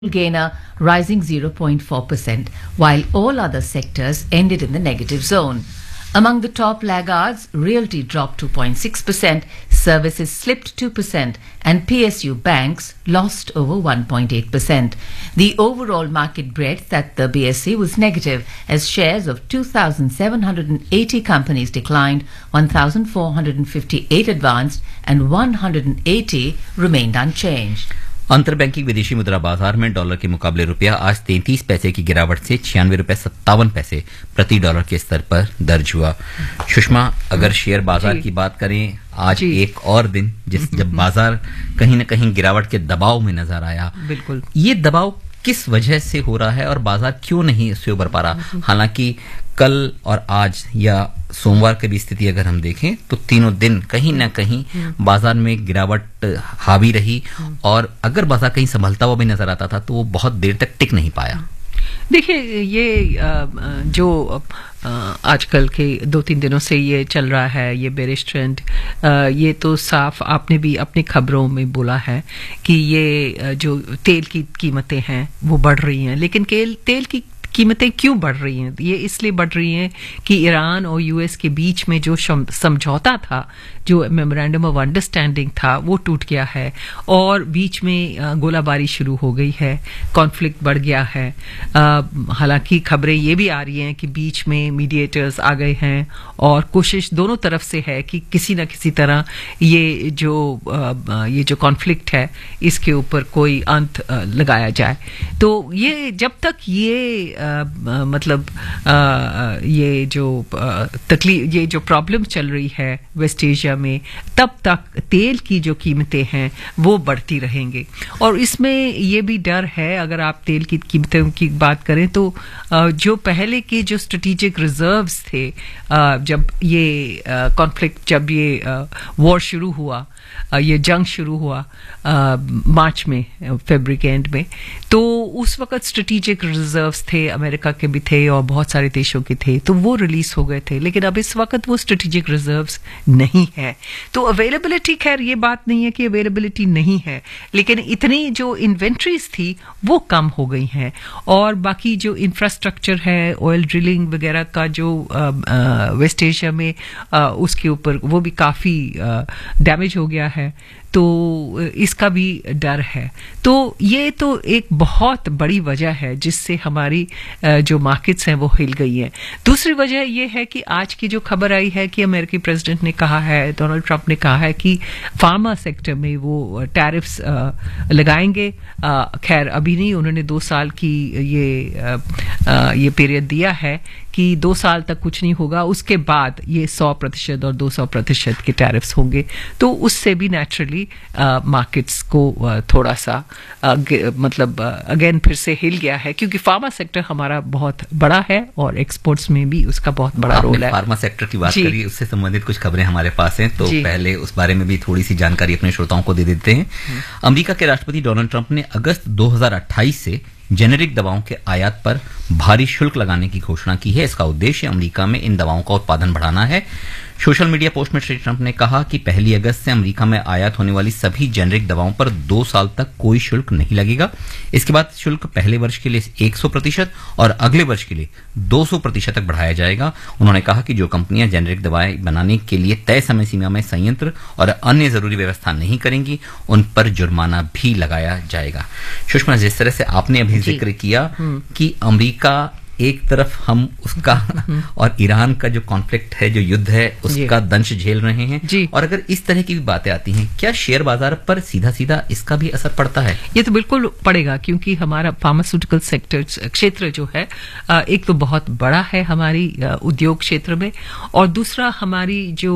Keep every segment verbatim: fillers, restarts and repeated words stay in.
gainer rising zero point four percent, while all other sectors ended in the negative zone. Among the top laggards, realty dropped two point six percent, services slipped two percent, and P S U banks lost over one point eight percent. The overall market breadth at the B S E was negative as shares of two thousand seven hundred eighty companies declined, one thousand four hundred fifty-eight advanced, and one hundred eighty remained unchanged. अंतरबैंकिंग विदेशी मुद्रा बाजार में dollar के मुकाबले रुपया आज तैंतीस पैसे की गिरावट से छियानवे रुपए सत्तावन पैसे प्रति डॉलर के स्तर पर दर्ज हुआ। सुषमा, अगर शेयर बाजार की बात करें, आज एक और दिन जिस जब बाजार कहीं न कहीं गिरावट के दबाव में नजर आया, बिल्कुल ये दबाव किस वजह से हो रहा है और बाजार क्यों नहीं इससे उबर पा रहा? हालांकि कल और आज या सोमवार की भी स्थिति अगर हम देखें तो तीनों दिन कहीं ना कहीं बाजार में गिरावट हावी रही और अगर बाजार कहीं संभलता हुआ भी नजर आता था तो वो बहुत देर तक टिक नहीं पाया। देखिए, ये जो आजकल के दो तीन दिनों से ये चल रहा है, ये बेरिश ट्रेंड, ये तो साफ आपने भी अपनी खबरों में बोला है कि ये जो तेल की कीमतें हैं वो बढ़ रही हैं। लेकिन तेल की कीमतें क्यों बढ़ रही हैं? ये इसलिए बढ़ रही हैं कि ईरान और यूएस के बीच में जो समझौता था, जो मेमोरेंडम ऑफ अंडरस्टैंडिंग था, वो टूट गया है और बीच में गोलाबारी शुरू हो गई है, कॉन्फ्लिक्ट बढ़ गया है। हालांकि खबरें ये भी आ रही हैं कि बीच में मीडिएटर्स आ गए हैं और कोशिश दोनों तरफ से है कि किसी न किसी तरह ये जो ये जो कॉन्फ्लिक्ट है इसके ऊपर कोई अंत लगाया जाए। तो ये जब तक ये आ, आ, मतलब आ, ये जो तकलीफ ये जो प्रॉब्लम चल रही है वेस्ट एशिया में, तब तक तेल की जो कीमतें हैं वो बढ़ती रहेंगी। और इसमें ये भी डर है, अगर आप तेल की कीमतों की बात करें तो आ, जो पहले के जो स्ट्रेटेजिक रिजर्व्स थे, आ, जब ये कॉन्फ्लिक्ट जब ये वॉर शुरू हुआ, ये जंग शुरू हुआ आ, मार्च में, फरवरी के एंड में, तो उस वक्त स्ट्रेटेजिक रिजर्व्स थे, अमेरिका के भी थे और बहुत सारे देशों के थे, तो वो रिलीज हो गए थे। लेकिन अब इस वक्त वो स्ट्रेटेजिक रिजर्व्स नहीं है। तो अवेलेबिलिटी, खैर ये बात नहीं है कि अवेलेबिलिटी नहीं है, लेकिन इतनी जो इन्वेंट्रीज थी वो कम हो गई हैं और बाकी जो इंफ्रास्ट्रक्चर है, ऑयल ड्रिलिंग वगैरह का जो वेस्ट एशिया में आ, उसके ऊपर वो भी काफी डैमेज हो गया है। तो इसका भी डर है। तो ये तो एक बहुत बड़ी वजह है जिससे हमारी जो मार्केट्स हैं वो हिल गई हैं। दूसरी वजह ये है कि आज की जो खबर आई है कि अमेरिकी प्रेसिडेंट ने कहा है, डोनाल्ड ट्रंप ने कहा है कि फार्मा सेक्टर में वो टैरिफ्स लगाएंगे। खैर अभी नहीं, उन्होंने दो साल की ये ये पीरियड दिया है कि दो साल तक कुछ नहीं होगा, उसके बाद ये सौ प्रतिशत और दो सौ प्रतिशत के टैरिफ्स होंगे। तो उससे भी नेचुरली मार्केट्स को uh, थोड़ा सा uh, मतलब अगेन uh, फिर से हिल गया है, क्योंकि फार्मा सेक्टर हमारा बहुत बड़ा है और एक्सपोर्ट्स में भी उसका बहुत बड़ा रोल है। फार्मा सेक्टर की बात करिए, उससे संबंधित कुछ खबरें हमारे पास हैं, तो पहले उस बारे में भी थोड़ी सी जानकारी अपने श्रोताओं को दे देते हैं। अमेरिका के राष्ट्रपति डोनाल्ड ट्रंप ने अगस्त दो हज़ार अट्ठाईस से जेनेरिक दवाओं के आयात पर भारी शुल्क लगाने की घोषणा की है। इसका उद्देश्य अमेरिका में इन दवाओं का उत्पादन बढ़ाना है। सोशल मीडिया पोस्ट में श्री ट्रंप ने कहा कि पहली अगस्त से अमेरिका में आयात होने वाली सभी जेनेरिक दवाओं पर दो साल तक कोई शुल्क नहीं लगेगा। इसके बाद शुल्क पहले वर्ष के लिए सौ प्रतिशत और अगले वर्ष के लिए दो सौ प्रतिशत तक बढ़ाया जाएगा। उन्होंने कहा कि जो कंपनियां जेनेरिक दवाएं बनाने के लिए तय समय सीमा में संयंत्र और अन्य जरूरी व्यवस्था नहीं करेंगी, उन पर जुर्माना भी लगाया जाएगा। सुषमा, जिस तरह से आपने अभी जिक्र किया कि अमेरिका एक तरफ हम उसका और ईरान का जो कॉन्फ्लिक्ट है, जो युद्ध है, उसका दंश झेल रहे हैं, और अगर इस तरह की भी बातें आती हैं, क्या शेयर बाजार पर सीधा सीधा इसका भी असर पड़ता है? ये तो बिल्कुल पड़ेगा, क्योंकि हमारा फार्मास्यूटिकल सेक्टर क्षेत्र जो है एक तो बहुत बड़ा है हमारी उद्योग क्षेत्र में, और दूसरा हमारी जो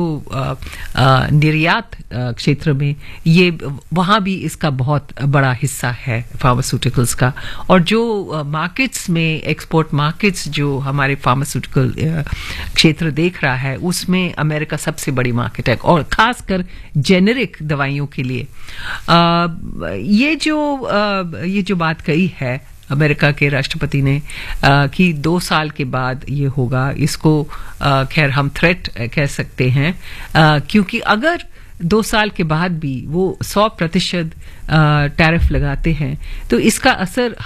निर्यात क्षेत्र में, ये वहां भी इसका बहुत बड़ा हिस्सा है फार्मास्यूटिकल्स का। और जो मार्केट्स में एक्सपोर्ट मार्केट्स जो हमारे फार्मास्यूटिकल क्षेत्र देख रहा है, उसमें अमेरिका सबसे बड़ी मार्केट है, और खासकर जेनेरिक दवाइयों के लिए। आ, ये जो आ, ये जो बात कही है अमेरिका के राष्ट्रपति ने आ, कि दो साल के बाद ये होगा, इसको खैर हम थ्रेट कह सकते हैं, आ, क्योंकि अगर दो साल के बाद भी वो सौ प्रतिशत टैरिफ लगाते हैं, तो इसका असर